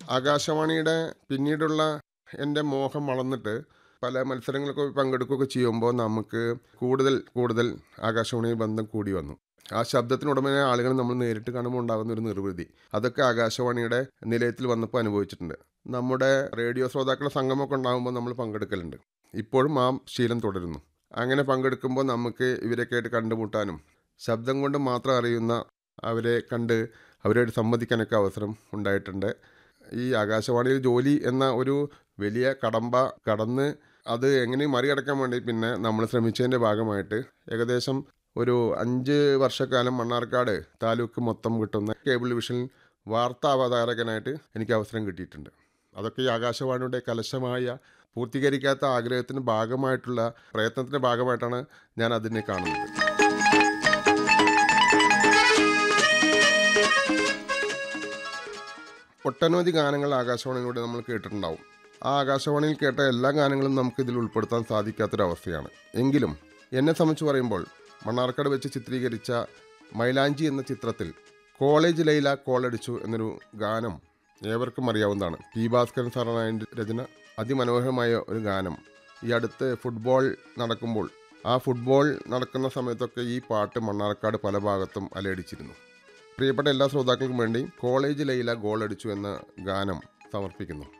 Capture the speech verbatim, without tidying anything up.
ആകാശവാണിയുടെ പിന്നീടുള്ള എൻ്റെ മോഹം വളർന്നിട്ട് പല മത്സരങ്ങളൊക്കെ പങ്കെടുക്കുകയൊക്കെ ചെയ്യുമ്പോൾ നമുക്ക് കൂടുതൽ കൂടുതൽ ആകാശവാണി ബന്ധം കൂടി വന്നു. ആ ശബ്ദത്തിനുടമയായ ആളുകൾ നമ്മൾ നേരിട്ട് കാണുമ്പോൾ ഉണ്ടാകുന്ന ഒരു നിർവൃതി, അതൊക്കെ ആകാശവാണിയുടെ നിലയത്തിൽ വന്നപ്പോൾ അനുഭവിച്ചിട്ടുണ്ട്. നമ്മുടെ റേഡിയോ ശ്രോതാക്കളുടെ സംഗമമൊക്കെ ഉണ്ടാകുമ്പോൾ നമ്മൾ പങ്കെടുക്കലുണ്ട്. ഇപ്പോഴും ആ ശീലം തുടരുന്നു. അങ്ങനെ പങ്കെടുക്കുമ്പോൾ നമുക്ക് ഇവരൊക്കെ ആയിട്ട് കണ്ടുമുട്ടാനും ശബ്ദം കൊണ്ട് മാത്രം അറിയുന്ന അവരെ കണ്ട് അവരോട് സംവദിക്കാനൊക്കെ അവസരം ഉണ്ടായിട്ടുണ്ട്. ഈ ആകാശവാണിയിൽ ജോലി എന്ന ഒരു വലിയ കടമ്പ കടന്ന് അത് എങ്ങനെ മറികടക്കാൻ വേണ്ടി പിന്നെ നമ്മൾ ശ്രമിച്ചതിൻ്റെ ഭാഗമായിട്ട് ഏകദേശം ഒരു അഞ്ച് വർഷക്കാലം മണ്ണാർക്കാട് താലൂക്ക് മൊത്തം കിട്ടുന്ന കേബിൾ വിഷൻ വാർത്താ അവതാരകനായിട്ട് എനിക്ക് അവസരം കിട്ടിയിട്ടുണ്ട്. അതൊക്കെ ഈ ആകാശവാണിയുടെ കലശമായ പൂർത്തീകരിക്കാത്ത ആഗ്രഹത്തിന് ഭാഗമായിട്ടുള്ള പ്രയത്നത്തിൻ്റെ ഭാഗമായിട്ടാണ് ഞാൻ അതിനെ കാണുന്നത്. ഒട്ടനവധി ഗാനങ്ങൾ ആകാശവാണിയിലൂടെ നമ്മൾ കേട്ടിട്ടുണ്ടാവും. ആ ആകാശവാണിയിൽ കേട്ട എല്ലാ ഗാനങ്ങളും നമുക്ക് ഇതിൽ ഉൾപ്പെടുത്താൻ സാധിക്കാത്തൊരവസ്ഥയാണ്. എങ്കിലും എന്നെ സംബന്ധിച്ച് പറയുമ്പോൾ മണ്ണാർക്കാട് വെച്ച് ചിത്രീകരിച്ച മൈലാഞ്ചി എന്ന ചിത്രത്തിൽ കോളേജ് ലൈല കോളടിച്ചു എന്നൊരു ഗാനം ഏവർക്കും അറിയാവുന്നതാണ്. പി ഭാസ്കരൻ സാറാണ് അതിൻ്റെ രചന. അതിമനോഹരമായ ഒരു ഗാനം. ഈ അടുത്ത് ഫുട്ബോൾ നടക്കുമ്പോൾ ആ ഫുട്ബോൾ നടക്കുന്ന സമയത്തൊക്കെ ഈ പാട്ട് മണ്ണാർക്കാട് പല ഭാഗത്തും അലയടിച്ചിരുന്നു. പ്രിയപ്പെട്ട എല്ലാ ശ്രോതാക്കൾക്കും വേണ്ടി കോളേജ് ലൈല ഗോളടിച്ചു എന്ന ഗാനം സമർപ്പിക്കുന്നു.